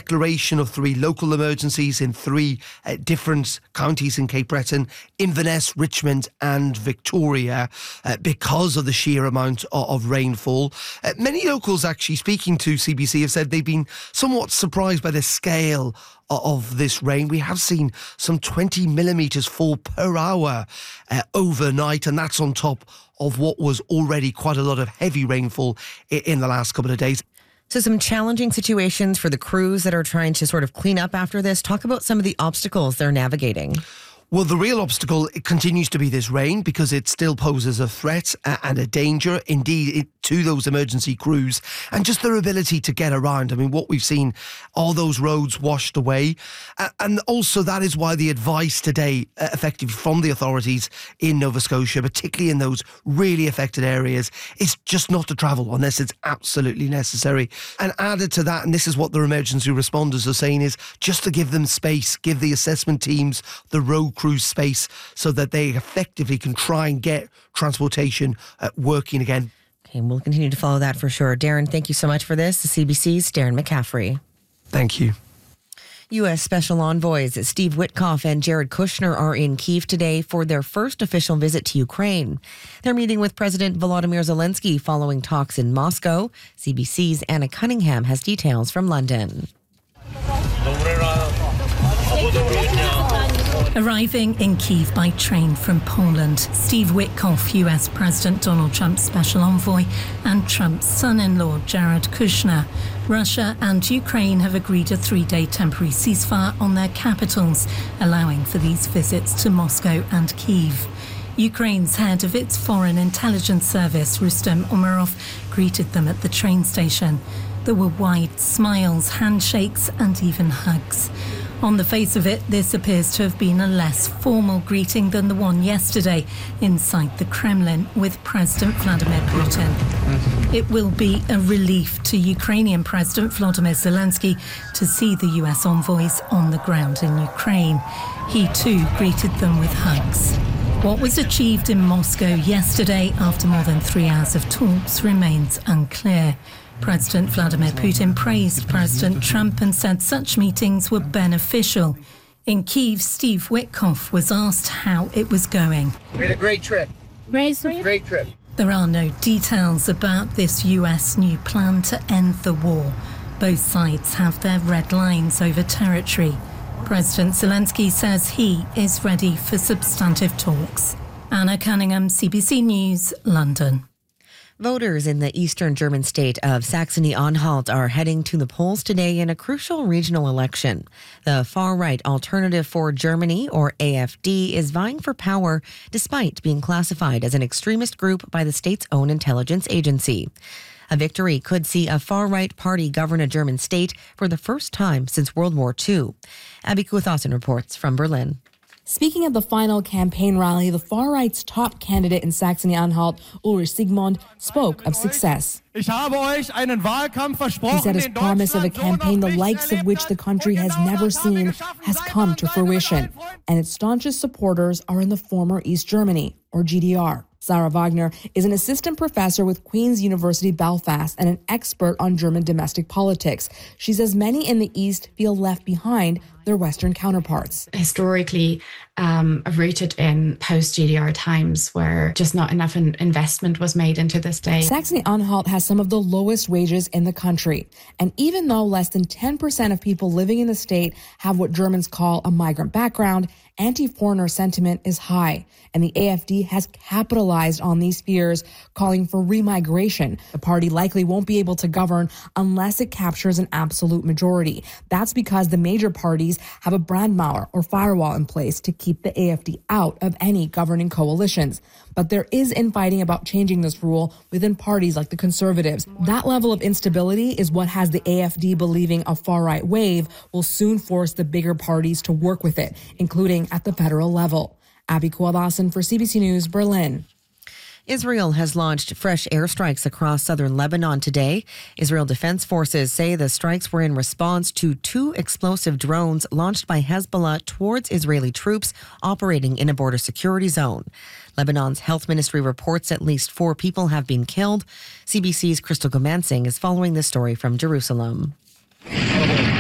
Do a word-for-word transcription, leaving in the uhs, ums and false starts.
declaration of three local emergencies in three uh, different counties in Cape Breton, Inverness, Richmond and Victoria, uh, because of the sheer amount of, of rainfall. Uh, many locals actually speaking to C B C have said they've been somewhat surprised by the scale of this rain. We have seen some twenty millimetres fall per hour uh, overnight, and that's on top of what was already quite a lot of heavy rainfall in the last couple of days. So some challenging situations for the crews that are trying to sort of clean up after this. Talk about some of the obstacles they're navigating. Well, the real obstacle it continues to be this rain, because it still poses a threat and a danger, indeed, it, to those emergency crews, and just their ability to get around. I mean, what we've seen, all those roads washed away. And also that is why the advice today, uh, effectively from the authorities in Nova Scotia, particularly in those really affected areas, is just not to travel unless it's absolutely necessary. And added to that, and this is what their emergency responders are saying, is just to give them space, give the assessment teams, the road crews space, so that they effectively can try and get transportation uh, working again. Okay, we'll continue to follow that for sure. Darren, thank you so much for this. The C B C's Darren McCaffrey. Thank you. U S Special Envoys Steve Witkoff and Jared Kushner are in Kyiv today for their first official visit to Ukraine. They're meeting with President Volodymyr Zelensky following talks in Moscow. C B C's Anna Cunningham has details from London. Arriving in Kyiv by train from Poland, Steve Witkoff, U S President Donald Trump's special envoy, and Trump's son-in-law Jared Kushner. Russia and Ukraine have agreed a three-day temporary ceasefire on their capitals, allowing for these visits to Moscow and Kyiv. Ukraine's head of its foreign intelligence service, Rustem Umerov, greeted them at the train station. There were wide smiles, handshakes and even hugs. On the face of it, this appears to have been a less formal greeting than the one yesterday inside the Kremlin with President Vladimir Putin. It will be a relief to Ukrainian President Volodymyr Zelensky to see the U S envoys on the ground in Ukraine. He too greeted them with hugs. What was achieved in Moscow yesterday after more than three hours of talks remains unclear. President Vladimir Putin praised President Trump and said such meetings were beneficial. In Kyiv, Steve Witkoff was asked how it was going. We had a great trip. Great, great trip. There are no details about this U S new plan to end the war. Both sides have their red lines over territory. President Zelensky says he is ready for substantive talks. Anna Cunningham, C B C News, London. Voters in the eastern German state of Saxony-Anhalt are heading to the polls today in a crucial regional election. The far-right Alternative for Germany, or A F D, is vying for power despite being classified as an extremist group by the state's own intelligence agency. A victory could see a far-right party govern a German state for the first time since World War Two. Abby Kuthausen reports from Berlin. Speaking at the final campaign rally, the far-right's top candidate in Saxony-Anhalt, Ulrich Siegmund, spoke of success. He said his promise of a campaign the likes of which the country has never seen has come to fruition, and its staunchest supporters are in the former East Germany, or G D R. Sarah Wagner is an assistant professor with Queen's University Belfast and an expert on German domestic politics. She says many in the East feel left behind their Western counterparts. Historically um, rooted in post-G D R times where just not enough in investment was made into this day. Saxony-Anhalt has some of the lowest wages in the country. And even though less than ten percent of people living in the state have what Germans call a migrant background, anti-foreigner sentiment is high. And the A F D has capitalized on these fears, calling for remigration. The party likely won't be able to govern unless it captures an absolute majority. That's because the major parties have a Brandmauer or firewall in place to keep the A F D out of any governing coalitions. But there is infighting about changing this rule within parties like the Conservatives. That level of instability is what has the A F D believing a far-right wave will soon force the bigger parties to work with it, including at the federal level. Abby Kuthausen for C B C News, Berlin. Israel has launched fresh airstrikes across southern Lebanon today. Israel Defense Forces say the strikes were in response to two explosive drones launched by Hezbollah towards Israeli troops operating in a border security zone. Lebanon's health ministry reports at least four people have been killed. C B C's Crystal Gomansing is following this story from Jerusalem.